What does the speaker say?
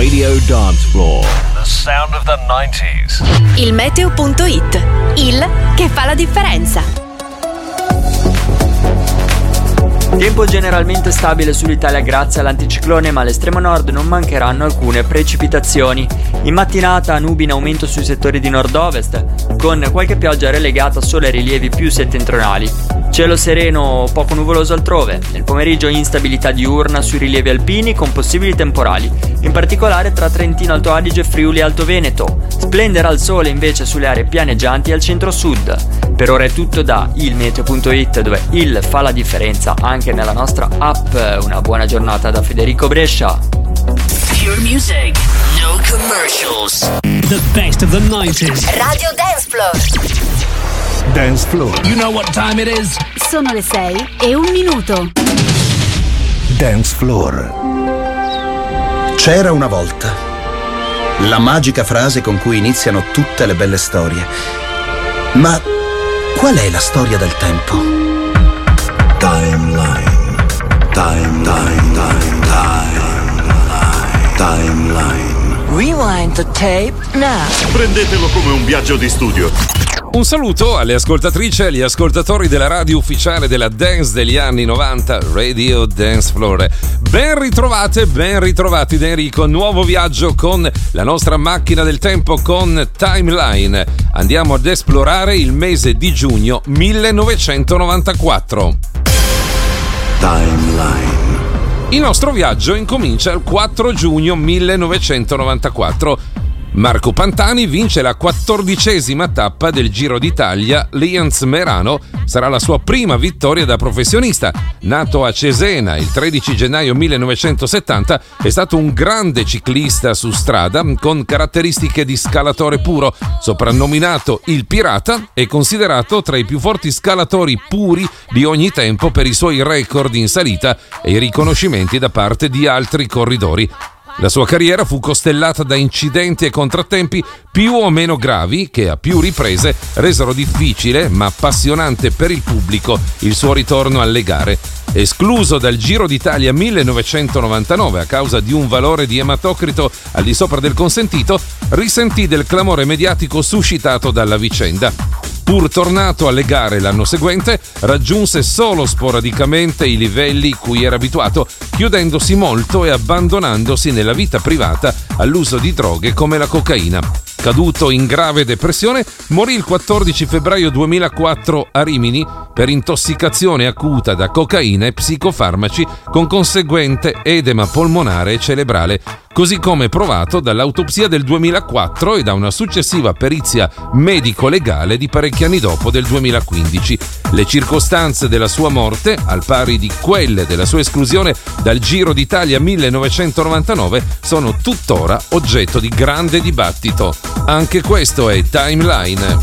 Radio Dance Floor. The sound of the 90s. Il meteo.it, il che fa la differenza. Tempo generalmente stabile sull'Italia grazie all'anticiclone, ma all'estremo nord non mancheranno alcune precipitazioni. In mattinata nubi in aumento sui settori di nord-ovest, con qualche pioggia relegata solo ai rilievi più settentrionali. Cielo sereno poco nuvoloso altrove. Nel pomeriggio instabilità diurna sui rilievi alpini con possibili temporali, in particolare tra Trentino Alto Adige e Friuli Alto Veneto. Splenderà il sole invece sulle aree pianeggianti al centro-sud. Per ora è tutto da ilmeteo.it, dove il fa la differenza anche nella nostra app. Una buona giornata da Federico Brescia. Pure music, no commercials. The best of the 90s. Radio Dance Floor. Dance Floor. You know what time it is? Sono le 6:01. Dance Floor. C'era una volta. La magica frase con cui iniziano tutte le belle storie. Ma qual è la storia del tempo? Timeline. Rewind the tape now. Prendetelo come un viaggio di studio. Un saluto alle ascoltatrici e agli ascoltatori della radio ufficiale della dance degli anni 90, Radio Dance Floor. Ben ritrovate, ben ritrovati da Enrico. Nuovo viaggio con la nostra macchina del tempo con Timeline. Andiamo ad esplorare il mese di giugno 1994. Timeline. Il nostro viaggio incomincia il 4 giugno 1994. Marco Pantani vince la 14ª tappa del Giro d'Italia. Lianz Merano sarà la sua prima vittoria da professionista. Nato a Cesena il 13 gennaio 1970, è stato un grande ciclista su strada con caratteristiche di scalatore puro. Soprannominato il Pirata, è considerato tra i più forti scalatori puri di ogni tempo per i suoi record in salita e i riconoscimenti da parte di altri corridori. La sua carriera fu costellata da incidenti e contrattempi più o meno gravi che a più riprese resero difficile ma appassionante per il pubblico il suo ritorno alle gare. Escluso dal Giro d'Italia 1999 a causa di un valore di ematocrito al di sopra del consentito, risentì del clamore mediatico suscitato dalla vicenda. Pur tornato alle gare l'anno seguente, raggiunse solo sporadicamente i livelli cui era abituato, chiudendosi molto e abbandonandosi nella vita privata all'uso di droghe come la cocaina. Caduto in grave depressione, morì il 14 febbraio 2004 a Rimini per intossicazione acuta da cocaina e psicofarmaci con conseguente edema polmonare e cerebrale, così come provato dall'autopsia del 2004 e da una successiva perizia medico-legale di parecchi anni dopo, del 2015. Le circostanze della sua morte, al pari di quelle della sua esclusione dal Giro d'Italia 1999, sono tuttora oggetto di grande dibattito. Anche questo è Timeline.